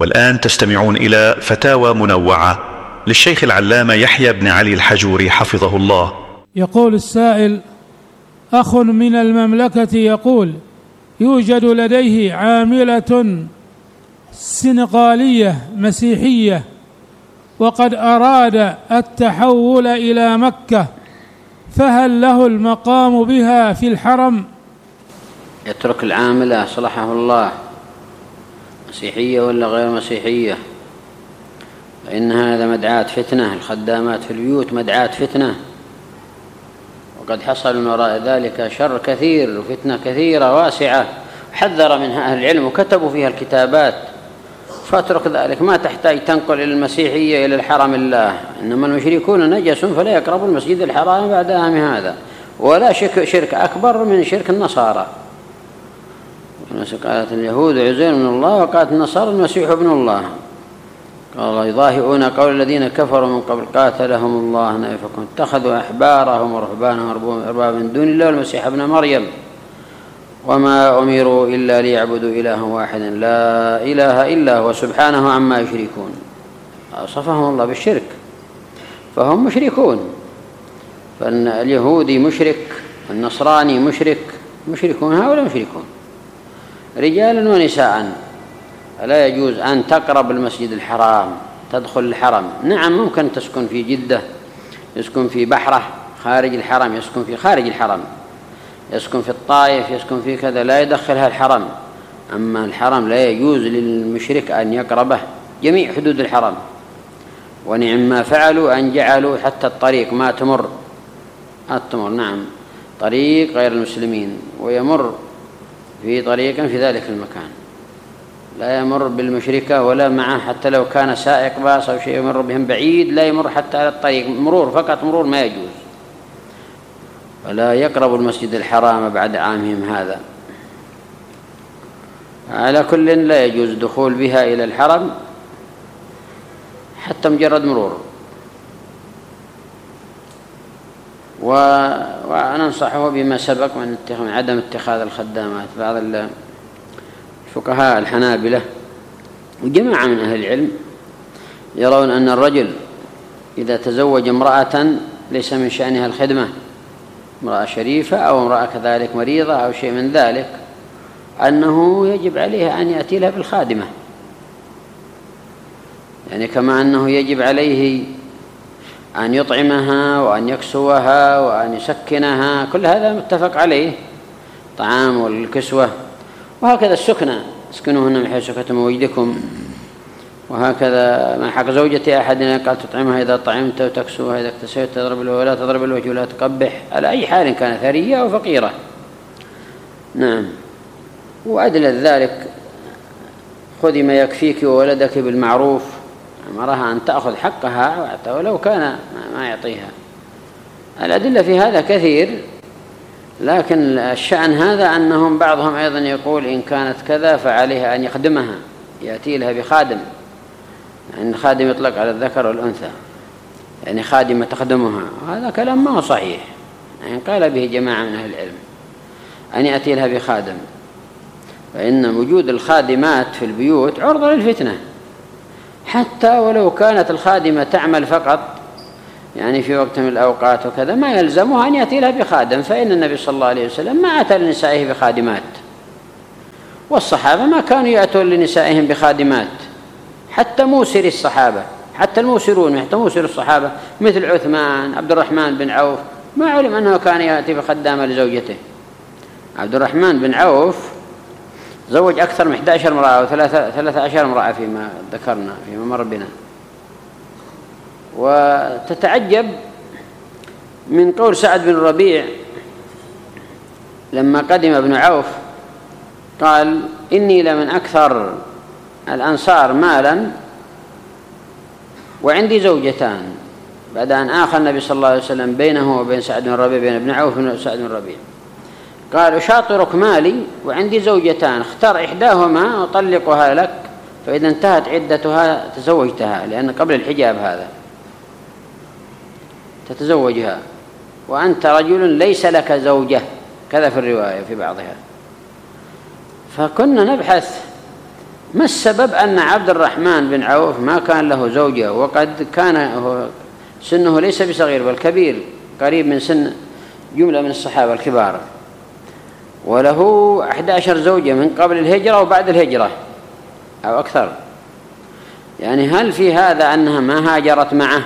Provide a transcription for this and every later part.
والآن تستمعون إلى فتاوى منوعة للشيخ العلامة يحيى بن علي الحجوري حفظه الله. يقول السائل: أخ من المملكة يقول: يوجد لديه عاملة سنغالية مسيحية وقد أراد التحول إلى مكة، فهل له المقام بها في الحرم؟ يترك العاملة صلحه الله مسيحية ولا غير مسيحية، فإن هذا مدعاة فتنة. الخدامات في البيوت مدعاة فتنة، وقد حصل من وراء ذلك شر كثير وفتنة كثيرة واسعة حذر منها أهل العلم وكتبوا فيها الكتابات. فاترك ذلك، ما تحتاج تنقل إلى المسيحية إلى الحرم الله، إنما المشركون نجس فلا يقربوا المسجد الحرام بعد عام هذا، ولا شرك أكبر من شرك النصارى. قالت اليهود عزير من الله، وقالت النصارى المسيح ابن الله. قال الله: يضاهئون قول الذين كفروا من قبل قاتلهم الله أن يؤفكون، اتخذوا أحبارهم ورهبانهم أربابا من دون الله والمسيح ابن مريم وما أمروا إلا ليعبدوا إلها واحدا لا إله إلا هو سبحانه عما يشركون. وصفهم الله بالشرك، فهم مشركون. فاليهودي مشرك، النصراني مشرك، مشركون هؤلاء مشركون رجالا ونساء. لا يجوز أن تقرب المسجد الحرام، تدخل الحرم. نعم ممكن تسكن في جدة، يسكن في بحرة خارج الحرم، يسكن في خارج الحرم، يسكن في الطائف، يسكن في كذا، لا يدخلها الحرم. أما الحرم لا يجوز للمشرك أن يقربه جميع حدود الحرم. ونعم ما فعلوا أن جعلوا حتى الطريق ما تمر نعم طريق غير المسلمين، ويمر في طريق في ذلك المكان، لا يمر بالمشركة ولا معه، حتى لو كان سائق باص أو شيء يمر بهم بعيد، لا يمر حتى على الطريق، مرور فقط، مرور ما يجوز. ولا يقرب المسجد الحرام بعد عامهم هذا. على كل لا يجوز الدخول بها إلى الحرم حتى مجرد مرور. وننصحه بما سبق من عدم اتخاذ الخدامات. بعض الفقهاء الحنابلة وجماعة من أهل العلم يرون أن الرجل إذا تزوج امرأة ليس من شأنها الخدمة، امرأة شريفة أو امرأة كذلك مريضة أو شيء من ذلك، أنه يجب عليه أن يأتي لها بالخادمة، يعني كما أنه يجب عليه أن يطعمها وأن يكسوها وأن يسكنها، كل هذا متفق عليه، طعام والكسوة. وهكذا السكنة، اسكنوهن من حيث سكنتم من وجدكم. وهكذا ما حق زوجتي أحدنا قال تطعمها إذا طعمت وتكسوها إذا اكتسيت، تضرب الوجه ولا تضرب الوجه ولا تقبح، على أي حال كان ثرية أو فقيرة. نعم. وأدلة ذلك: خذي ما يكفيك وولدك بالمعروف. أمرها أن تأخذ حقها ولو كان ما يعطيها. الأدلة في هذا كثير، لكن الشأن هذا أنهم بعضهم أيضا يقول إن كانت كذا فعليها أن يخدمها، يأتي لها بخادم، يعني الخادم يطلق على الذكر والأنثى، يعني خادمة تخدمها. هذا كلام ما هو صحيح، يعني قال به جماعة من أهل العلم أن يأتي لها بخادم، فإن وجود الخادمات في البيوت عرضة للفتنة، حتى ولو كانت الخادمة تعمل فقط يعني في وقت من الأوقات وكذا، ما يلزمها أن يأتي لها بخادم، فإن النبي صلى الله عليه وسلم ما أتى لنسائه بخادمات، والصحابة ما كانوا يأتون لنسائهم بخادمات، حتى موسر الصحابة، حتى الموسرون، حتى موسر الصحابة مثل عثمان، عبد الرحمن بن عوف، ما علم أنه كان يأتي بخدامة لزوجته. عبد الرحمن بن عوف زوج أكثر من 11 امرأة أو 13 امرأة فيما ذكرنا فيما مر بنا. وتتعجب من قول سعد بن الربيع لما قدم ابن عوف قال: إني لمن أكثر الأنصار مالا وعندي زوجتان، بعد أن آخى النبي صلى الله عليه وسلم بينه وبين سعد بن الربيع، بين ابن عوف وسعد بن الربيع، قال: أشاطرك مالي وعندي زوجتان، اختار إحداهما وطلقها لك، فإذا انتهت عدتها تزوجتها، لأن قبل الحجاب هذا تتزوجها، وأنت رجل ليس لك زوجة، كذا في الرواية في بعضها. فكنا نبحث ما السبب أن عبد الرحمن بن عوف ما كان له زوجة، وقد كان سنه ليس بصغير بل كبير، قريب من سن جملة من الصحابة الكبار، وله 11 زوجة من قبل الهجرة وبعد الهجرة أو أكثر. يعني هل في هذا أنها ما هاجرت معه،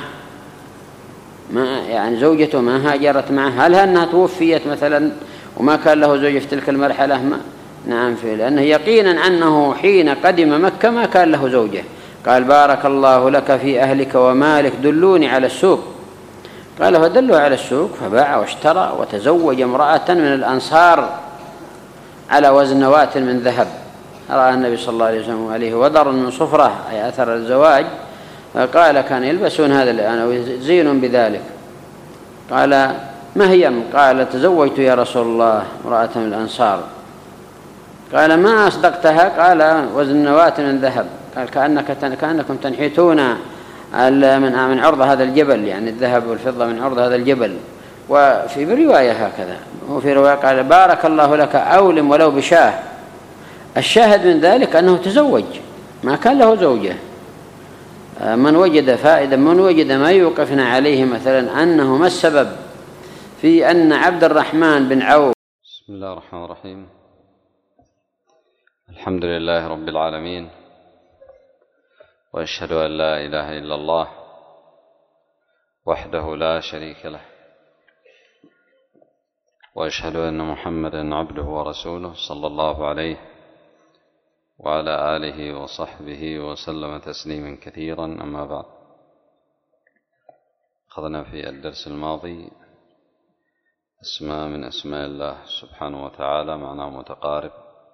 يعني زوجته ما هاجرت معه؟ هل أنها توفيت مثلا وما كان له زوجة في تلك المرحلة؟ ما نعم، فيه، لأنه يقينا أنه حين قدم مكة ما كان له زوجة. قال بارك الله لك في أهلك ومالك دلوني على السوق. قال فدلوا على السوق، فباع واشترى وتزوج امرأة من الأنصار على وزن نواة من ذهب. رأى النبي صلى الله عليه وسلم عليه وضر من صفرة، أي أثر الزواج، فقال كان يلبسون هذا الآن ويزين بذلك. قال ما هي؟ قال تزوجت يا رسول الله امرأة من الأنصار. قال ما أصدقتها؟ قال وزن نواة من ذهب. قال كأنكم تنحتون من عرض هذا الجبل، يعني الذهب والفضة من عرض هذا الجبل. وفي رواية هكذا، وفي رواية قال بارك الله لك أولم ولو بشاه. الشاهد من ذلك أنه تزوج، ما كان له زوجة. من وجد فائدة، من وجد ما يوقفنا عليه مثلا أنه ما السبب في أن عبد الرحمن بن عوف. بسم الله الرحمن الرحيم. الحمد لله رب العالمين، وأشهد أن لا إله إلا الله وحده لا شريك له، وأشهد أن محمدا عبده ورسوله صلى الله عليه وعلى آله وصحبه وسلم تسليما كثيرا. أما بعد، أخذنا في الدرس الماضي اسماء من أسماء الله سبحانه وتعالى معناه متقارب.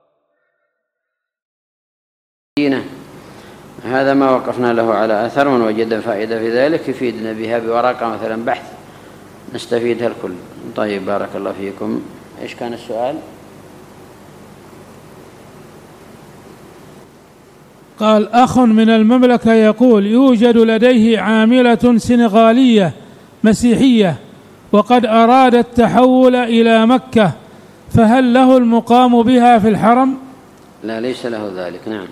هذا ما وقفنا له على أثر، من وجد فائدة في ذلك يفيدنا بها بورقة مثلا بحث نستفيدها الكل. طيب بارك الله فيكم. إيش كان السؤال؟ قال أخ من المملكة يقول يوجد لديه عاملة سنغالية مسيحية وقد أراد التحول إلى مكة، فهل له المقام بها في الحرم؟ لا، ليس له ذلك. نعم.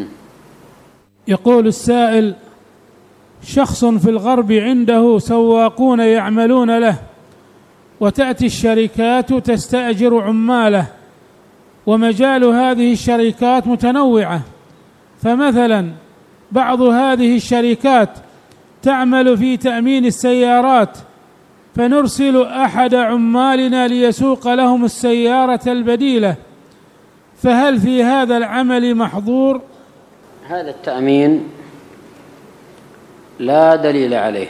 يقول السائل شخص في الغرب عنده سواقون يعملون له، وتأتي الشركات تستأجر عماله، ومجال هذه الشركات متنوعة، فمثلا بعض هذه الشركات تعمل في تأمين السيارات، فنرسل أحد عمالنا ليسوق لهم السيارة البديلة، فهل في هذا العمل محظور؟ هذا التأمين لا دليل عليه،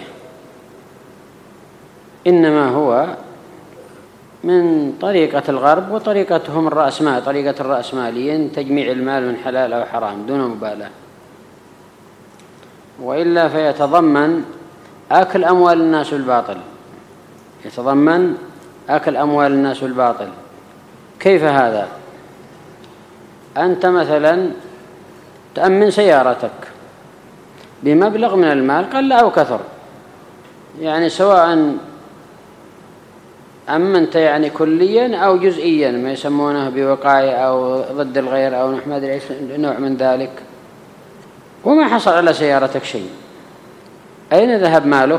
إنما هو من طريقة الغرب وطريقتهم الرأسمال، طريقة الرأسماليين، تجميع المال من حلال أو حرام دون مبالاة، وإلا فيتضمن أكل أموال الناس بالباطل، يتضمن أكل أموال الناس بالباطل. كيف هذا؟ أنت مثلا تأمن سيارتك بمبلغ من المال قل أو كثر، يعني سواء أمنت يعني كليا أو جزئيا، ما يسمونه بوقاية أو ضد الغير أو نحمد نوع من ذلك، وما حصل على سيارتك شيء، أين ذهب مالك؟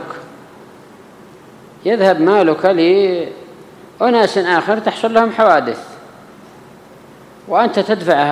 يذهب مالك لأناس آخر تحصل لهم حوادث، وأنت تدفع